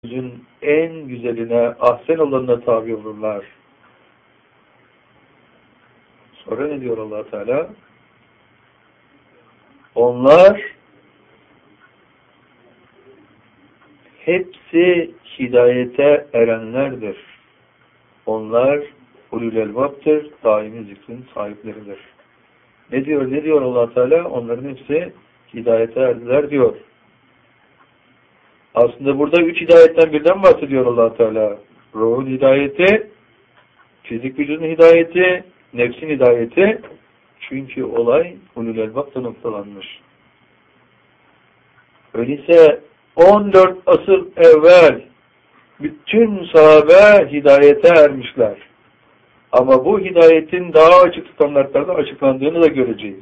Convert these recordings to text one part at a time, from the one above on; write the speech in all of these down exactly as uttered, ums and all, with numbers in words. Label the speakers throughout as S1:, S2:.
S1: Sözün en güzeline, ahsen olanına tabi olurlar. Sonra ne diyor Allah Teala? Onlar hepsi hidayete erenlerdir. Onlar ulul elbaptır, daimi zikrin sahipleridir. Ne diyor, ne diyor Allah Teala? Onların hepsi hidayete erdiler diyor. Aslında burada üç hidayetten birden bahsediyor Allah Teala. Ruhun hidayeti, fizik vücudun hidayeti, nefsin hidayeti. Çünkü olay ulul elbapta noktalanmış. Öyleyse on dört asır evvel bütün sahabe hidayete ermişler. Ama bu hidayetin daha açık standartlarda açıklandığını da göreceğiz.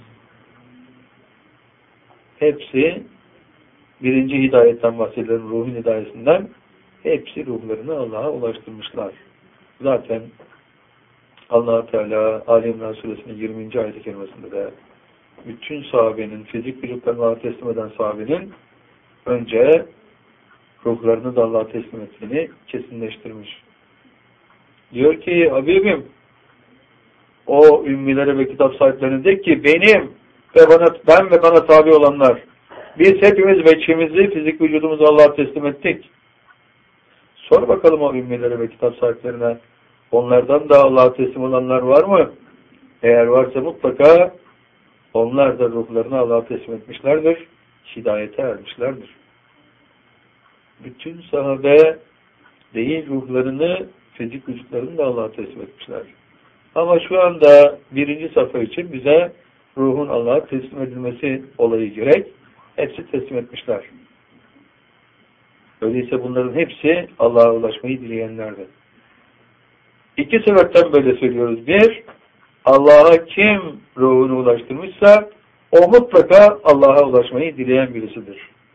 S1: Hepsi birinci hidayetten bahsedilen ruhun hidayetinden hepsi ruhlarını Allah'a ulaştırmışlar. Zaten Allah Teala Ali İmran Suresinin yirminci ayet-i kerimesinde de bütün sahabenin, fizik vücutlarını Allah'a teslim eden sahabenin önce ruhlarını da Allah'a teslim ettiğini kesinleştirmiş. Diyor ki Habibim, o ümmilere ve kitap sahiplerine de ki benim ve bana, ben ve bana tabi olanlar, biz hepimiz veçhimizi, fizik vücudumuzu Allah'a teslim ettik. Sor bakalım o ümmilere ve kitap sahiplerine, onlardan da Allah'a teslim olanlar var mı? Eğer varsa mutlaka onlar da ruhlarını Allah'a teslim etmişlerdir, hidayete ermişlerdir. Bütün sahabe değil ruhlarını, fizik vücutlarını da Allah'a teslim etmişler. Ama şu anda birinci safha için bize ruhun Allah'a teslim edilmesi olayı gerek. Hepsi teslim etmişler. Öyleyse bunların hepsi Allah'a ulaşmayı dileyenlerdir. İki sebepten böyle söylüyoruz. Bir, Allah'a kim ruhunu ulaştırmışsa o mutlaka Allah'a ulaşmayı dileyen birisidir.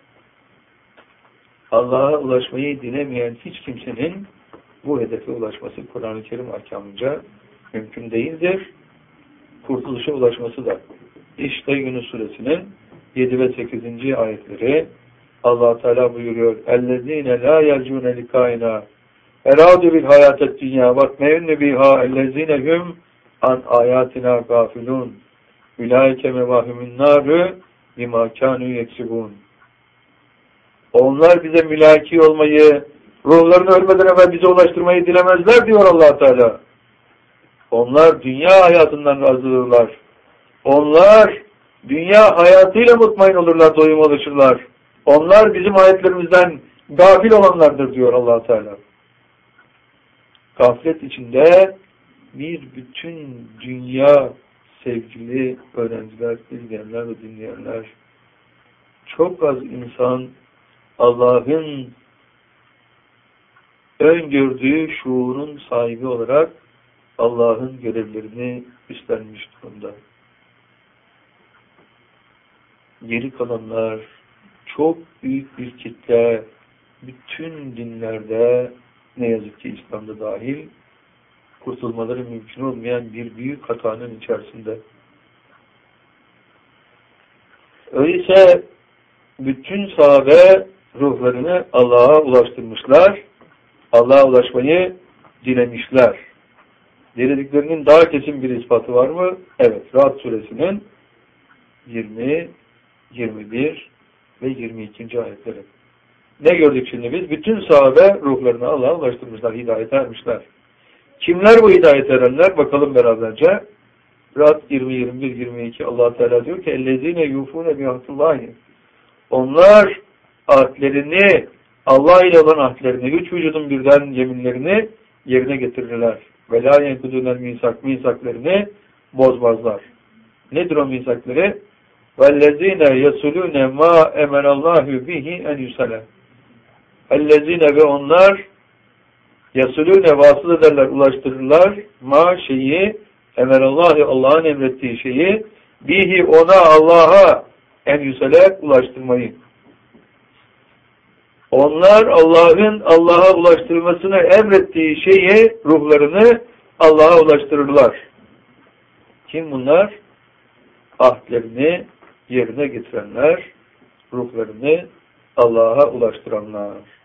S1: Allah'a ulaşmayı dilemeyen hiç kimsenin bu hedefe ulaşması Kur'an-ı Kerim ahkamınca mümkün değildir. Kurtuluşa ulaşması da. İşte Yunus Suresinin yedi ve sekizinci ayetleri Allah Teala buyuruyor. اَلَّذ۪ينَ لَا يَرْجُونَ لِكَائِنَا اَرَادُ بِالْحَيَاتَ الدُّنْيَا وَاتْمَيُنَّ بِهَا اَلَّذ۪ينَ هُمْ عَنْ آيَاتِنَا غَافِلُونَ اُولَٰئِكَ مَوَاهُمُ النَّارُ بِمَا كَانُوا يَكْسِبُونَ. Onlar bize mülaki olmayı, ruhlarını ölmeden evvel bize ulaştırmayı dilemezler diyor Allah Teala. Onlar dünya hayatından razıdırlar. Onlar dünya hayatıyla mutmain olurlar, doyum alışırlar. Onlar bizim ayetlerimizden gafil olanlardır diyor Allah Teala. Gaflet içinde bir bütün dünya sevgili öğrenciler, izleyenler ve dinleyenler, çok az insan Allah'ın öngördüğü şuurun sahibi olarak Allah'ın görevlerini üstlenmiş durumda. Geri kalanlar çok büyük bir kitle, bütün dinlerde ne yazık ki İslam'da dahil kurtulmaları mümkün olmayan bir büyük hatanın içerisinde. Öyleyse bütün sahabe ruhlarını Allah'a ulaştırmışlar, Allah'a ulaşmayı dilemişler. Dilediklerinin daha kesin bir ispatı var mı? Evet, Ra'd suresinin yirmi, yirmi bir ve yirmi ikinci ayetleri. Ne gördük şimdi biz? Bütün sahabe ruhlarını Allah'a ulaştırmışlar, hidayete ermişler. Kimler bu hidayete erenler? Bakalım beraberce. Ra'd yirmi, yirmi bir, yirmi iki Allah Teala diyor ki اَلَّذ۪ينَ يُوفُونَ بِعَهْدِ. Onlar ahdlerini, Allah ile olan ahdlerini, üç vücudun birden yeminlerini yerine getirirler. Ve la yenkudûnel misak, misaklerini bozmazlar. Nedir o misakları? وَالَّذ۪ينَ يَسُلُونَ مَا اَمَنَ اللّٰهُ بِهِ اَنْ يُسَلَى. اَلَّذ۪ينَ ve onlar يَسُلُونَ vasıl ederler, ulaştırırlar ma şeyi, emenallahi Allah'ın emrettiği şeyi, bihi ona Allah'a en yüsele ulaştırmayı. Onlar Allah'ın Allah'a ulaştırmasını emrettiği şeyi, ruhlarını Allah'a ulaştırırlar. Kim bunlar? Ahdlerini yerine getirenler, ruhlarını Allah'a ulaştıranlar.